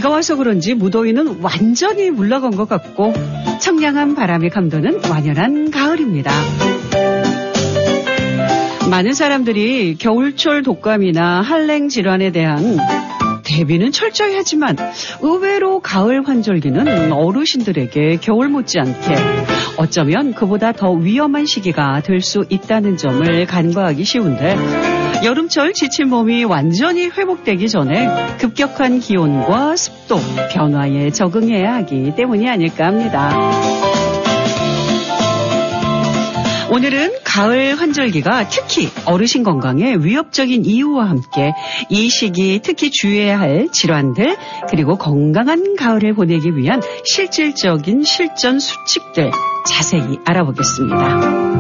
비가 와서 그런지 무더위는 완전히 물러간 것 같고 청량한 바람이 감도는 완연한 가을입니다. 많은 사람들이 겨울철 독감이나 한랭 질환에 대한 대비는 철저히 하지만 의외로 가을 환절기는 어르신들에게 겨울 못지않게 어쩌면 그보다 더 위험한 시기가 될 수 있다는 점을 간과하기 쉬운데 여름철 지친 몸이 완전히 회복되기 전에 급격한 기온과 습도, 변화에 적응해야 하기 때문이 아닐까 합니다. 오늘은 가을 환절기가 특히 어르신 건강에 위협적인 이유와 함께 이 시기 특히 주의해야 할 질환들 그리고 건강한 가을을 보내기 위한 실질적인 실전 수칙들 자세히 알아보겠습니다.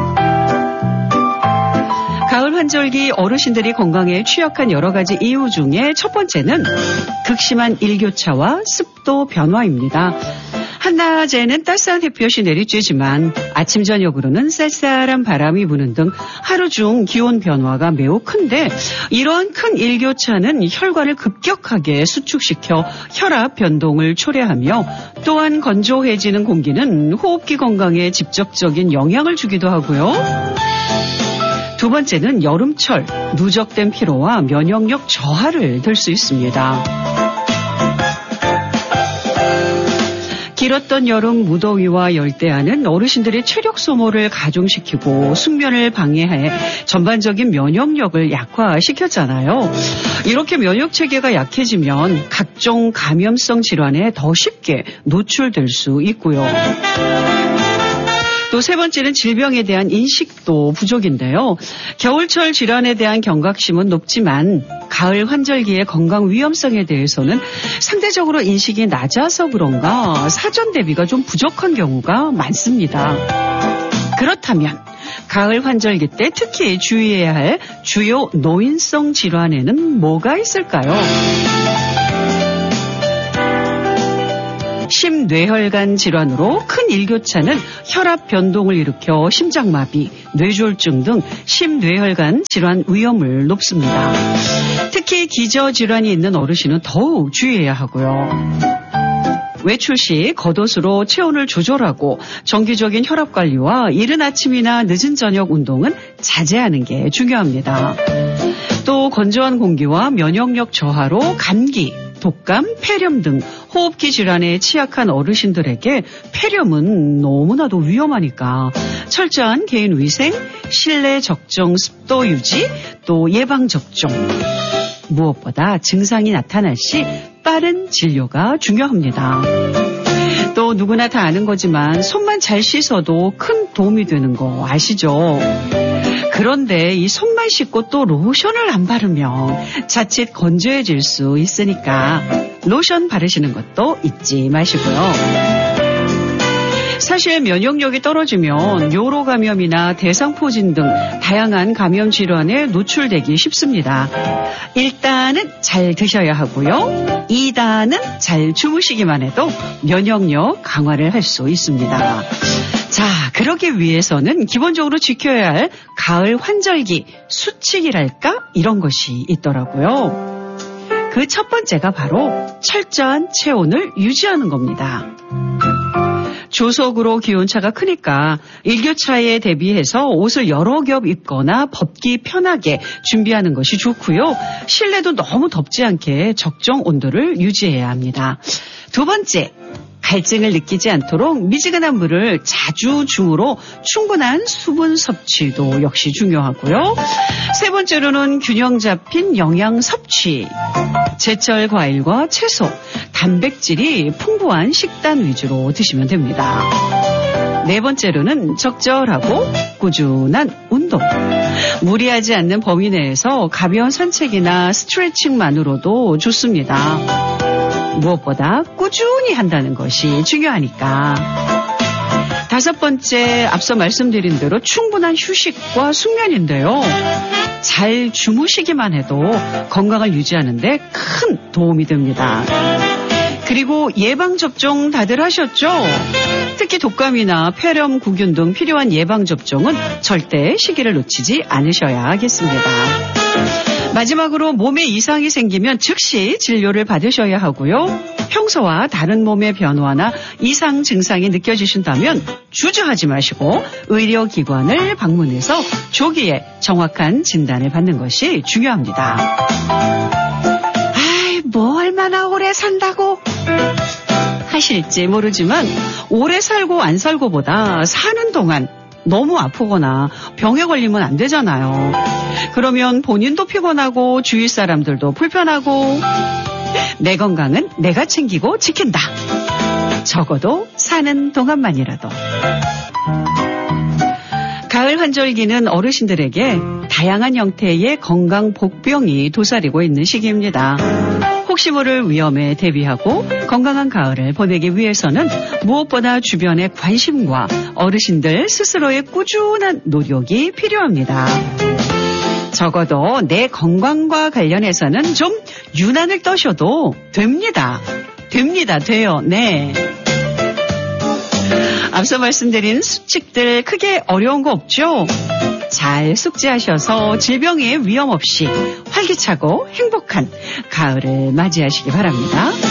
가을 환절기 어르신들이 건강에 취약한 여러 가지 이유 중에 첫 번째는 극심한 일교차와 습도 변화입니다. 한낮에는 따스한 햇볕이 내리쬐지만 아침 저녁으로는 쌀쌀한 바람이 부는 등 하루 중 기온 변화가 매우 큰데 이러한 큰 일교차는 혈관을 급격하게 수축시켜 혈압 변동을 초래하며 또한 건조해지는 공기는 호흡기 건강에 직접적인 영향을 주기도 하고요. 두 번째는 여름철 누적된 피로와 면역력 저하를 들 수 있습니다. 길었던 여름 무더위와 열대야는 어르신들의 체력 소모를 가중시키고 숙면을 방해해 전반적인 면역력을 약화시켰잖아요. 이렇게 면역체계가 약해지면 각종 감염성 질환에 더 쉽게 노출될 수 있고요. 또 세 번째는 질병에 대한 인식도 부족인데요. 겨울철 질환에 대한 경각심은 높지만 가을 환절기의 건강 위험성에 대해서는 상대적으로 인식이 낮아서 그런가 사전 대비가 좀 부족한 경우가 많습니다. 그렇다면 가을 환절기 때 특히 주의해야 할 주요 노인성 질환에는 뭐가 있을까요? 심뇌혈관 질환으로 큰 일교차는 혈압 변동을 일으켜 심장마비, 뇌졸중 등 심뇌혈관 질환 위험을 높습니다. 특히 기저질환이 있는 어르신은 더욱 주의해야 하고요. 외출 시 겉옷으로 체온을 조절하고 정기적인 혈압 관리와 이른 아침이나 늦은 저녁 운동은 자제하는 게 중요합니다. 또 건조한 공기와 면역력 저하로 감기, 독감, 폐렴 등 호흡기 질환에 취약한 어르신들에게 폐렴은 너무나도 위험하니까 철저한 개인 위생, 실내 적정 습도 유지, 또 예방 접종. 무엇보다 증상이 나타날 시 빠른 진료가 중요합니다. 또 누구나 다 아는 거지만 손만 잘 씻어도 큰 도움이 되는 거 아시죠? 그런데 이 손만 씻고 또 로션을 안 바르면 자칫 건조해질 수 있으니까 로션 바르시는 것도 잊지 마시고요. 사실 면역력이 떨어지면 요로 감염이나 대상포진 등 다양한 감염 질환에 노출되기 쉽습니다. 1단은 잘 드셔야 하고요. 2단은 잘 주무시기만 해도 면역력 강화를 할 수 있습니다. 자, 그러기 위해서는 기본적으로 지켜야 할 가을 환절기 수칙이랄까? 이런 것이 있더라고요. 그 첫 번째가 바로 철저한 체온을 유지하는 겁니다. 조석으로 기온차가 크니까 일교차에 대비해서 옷을 여러 겹 입거나 벗기 편하게 준비하는 것이 좋고요. 실내도 너무 덥지 않게 적정 온도를 유지해야 합니다. 두 번째, 갈증을 느끼지 않도록 미지근한 물을 자주 중으로 충분한 수분 섭취도 역시 중요하고요. 세 번째로는 균형 잡힌 영양 섭취, 제철 과일과 채소, 단백질이 풍부한 식단 위주로 드시면 됩니다. 네 번째로는 적절하고 꾸준한 운동. 무리하지 않는 범위 내에서 가벼운 산책이나 스트레칭만으로도 좋습니다. 무엇보다 꾸준히 한다는 것이 중요하니까. 다섯 번째, 앞서 말씀드린 대로 충분한 휴식과 숙면인데요. 잘 주무시기만 해도 건강을 유지하는 데 큰 도움이 됩니다. 그리고 예방접종 다들 하셨죠? 특히 독감이나 폐렴, 구균 등 필요한 예방접종은 절대 시기를 놓치지 않으셔야 하겠습니다. 마지막으로 몸에 이상이 생기면 즉시 진료를 받으셔야 하고요. 평소와 다른 몸의 변화나 이상 증상이 느껴지신다면 주저하지 마시고 의료기관을 방문해서 조기에 정확한 진단을 받는 것이 중요합니다. 뭐 얼마나 오래 산다고 하실지 모르지만 오래 살고 안 살고보다 사는 동안 너무 아프거나 병에 걸리면 안 되잖아요. 그러면 본인도 피곤하고 주위 사람들도 불편하고 내 건강은 내가 챙기고 지킨다. 적어도 사는 동안만이라도. 가을 환절기는 어르신들에게 다양한 형태의 건강 복병이 도사리고 있는 시기입니다. 혹시 모를 위험에 대비하고 건강한 가을을 보내기 위해서는 무엇보다 주변의 관심과 어르신들 스스로의 꾸준한 노력이 필요합니다. 적어도 내 건강과 관련해서는 좀 유난을 떠셔도 됩니다. 돼요. 네. 앞서 말씀드린 수칙들 크게 어려운 거 없죠? 잘 숙지하셔서 질병의 위험 없이 활기차고 행복한 가을을 맞이하시기 바랍니다.